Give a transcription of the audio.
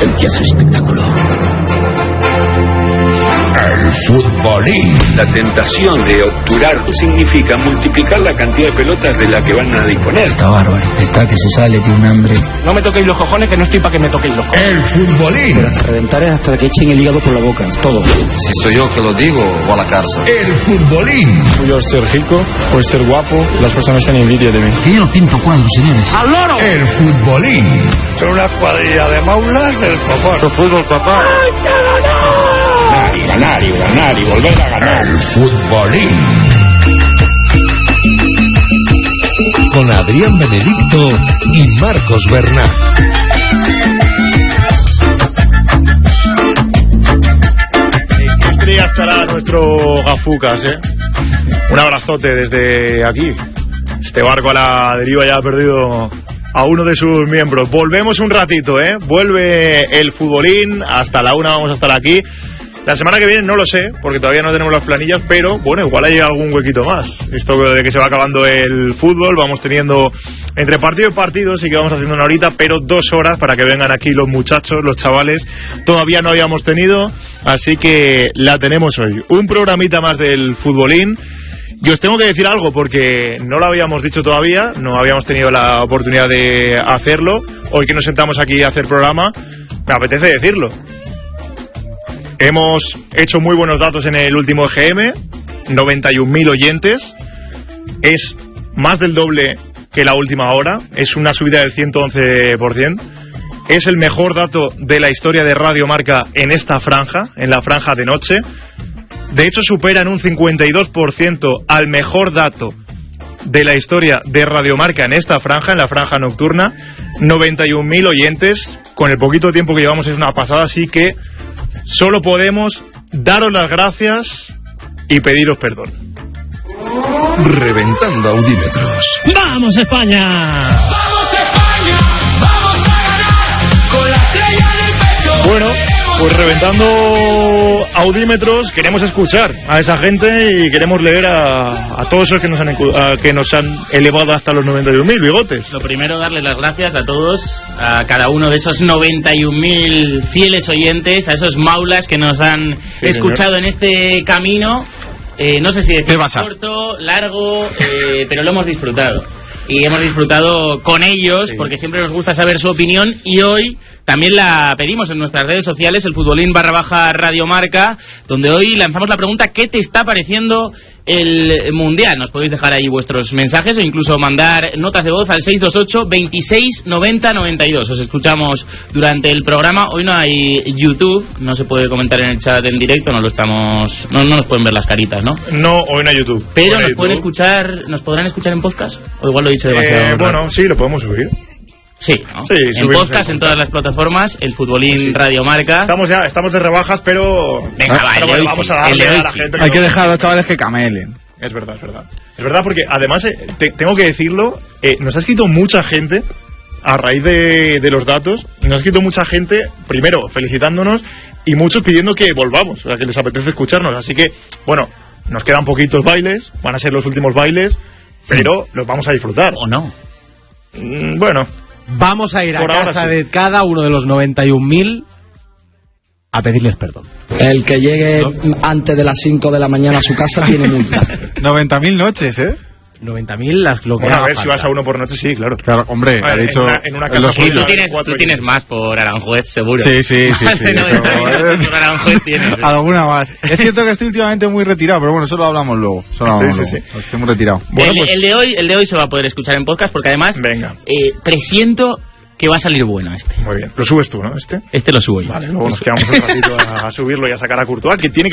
Empieza el espectáculo. El futbolín. La tentación de obturar significa multiplicar la cantidad de pelotas de la que van a disponer. Está bárbaro, está que se sale, tiene un hambre. No me toquéis los cojones, que no estoy para que me toquéis los cojones. El futbolín. Pero hasta reventar es hasta que echen el hígado por la boca, todo. Si soy yo que lo digo, voy a la cárcel. El futbolín. Puedo ser rico, puedo ser guapo, las personas tienen envidia de mí. Que yo no pinto cuadros, señores. ¡Al loro! El futbolín. Son una cuadrilla de maulas del copón. Fútbol, papá. Ganar y volver a ganar. El futbolín. Con Adrián Benedicto y Marcos Bernat. Ya estará nuestro Gafucas, Un abrazote desde aquí. Este barco a la deriva ya ha perdido a uno de sus miembros. Volvemos un ratito, Vuelve el futbolín. Hasta la 1 vamos a estar aquí. La semana que viene no lo sé, porque todavía no tenemos las planillas, pero bueno, igual hay algún huequito más. Esto de que se va acabando el fútbol, vamos teniendo entre partido y partido, sí que vamos haciendo una horita, pero 2 horas para que vengan aquí los muchachos, los chavales. Todavía no habíamos tenido, así que la tenemos hoy. Un programita más del futbolín. Y os tengo que decir algo, porque no lo habíamos dicho todavía, no habíamos tenido la oportunidad de hacerlo. Hoy que nos sentamos aquí a hacer programa, me apetece decirlo. Hemos hecho muy buenos datos en el último EGM, 91.000 oyentes, es más del doble que la última hora, es una subida del 111%, es el mejor dato de la historia de Radio Marca en esta franja, en la franja de noche, de hecho supera en un 52% al mejor dato de la historia de Radio Marca en esta franja, en la franja nocturna, 91.000 oyentes, con el poquito tiempo que llevamos es una pasada, así que solo podemos daros las gracias y pediros perdón. Reventando audímetros. ¡Vamos España! ¡Vamos España! ¡Vamos a ganar! Con la estrella en el pecho. Bueno, pues reventando audímetros, queremos escuchar a esa gente y queremos leer a todos esos que nos han elevado hasta los 91.000 bigotes. Lo primero, darles las gracias a todos, a cada uno de esos 91.000 fieles oyentes, a esos maulas que nos han escuchado en este camino. No sé si es corto, largo, pero lo hemos disfrutado. Y hemos disfrutado con ellos, porque siempre nos gusta saber su opinión, y hoy también la pedimos en nuestras redes sociales, el futbolín /Radio Marca, donde hoy lanzamos la pregunta: ¿qué te está pareciendo el Mundial? Nos podéis dejar ahí vuestros mensajes o incluso mandar notas de voz al 628 26 90 92. Os escuchamos durante el programa. Hoy no hay YouTube, no se puede comentar en el chat en directo, no nos pueden ver las caritas, ¿no? No, hoy no hay YouTube. Pero nos pueden escuchar, ¿nos podrán escuchar en podcast? O igual lo he dicho demasiado. Bueno, sí, lo podemos subir. Sí, ¿no? Sí, en podcast, en todas las plataformas, el futbolín Radio Marca. Estamos de rebajas, pero venga, vamos a darle a la gente. Hay que dejar a los chavales que camelen. Es verdad. Es verdad, porque además tengo que decirlo, nos ha escrito mucha gente a raíz de los datos. Nos ha escrito mucha gente, primero felicitándonos y muchos pidiendo que volvamos, o sea, que les apetece escucharnos. Así que, bueno, nos quedan poquitos bailes, van a ser los últimos bailes, pero los vamos a disfrutar. ¿O no? Bueno. Vamos a ir a casa de cada uno de los 91.000 a pedirles perdón. El que llegue antes de las 5 de la mañana a su casa tiene multa. 90.000 noches, 90.000 lo que bueno, a ver, si vas a uno por noche, sí, claro. Claro, hombre, ha dicho en una casa tú tienes más por Aranjuez, seguro. Sí. Más de 90.000 por Aranjuez tienes. Alguna más. Es cierto que estoy últimamente muy retirado, pero bueno, eso lo hablamos luego. Sí. Estoy muy retirado. Bueno, el de hoy se va a poder escuchar en podcast porque además presiento que va a salir bueno este. Muy bien. Lo subes tú, ¿no? Este lo subo yo. Vale, luego nos quedamos un ratito a subirlo y a sacar a Courtois, que tiene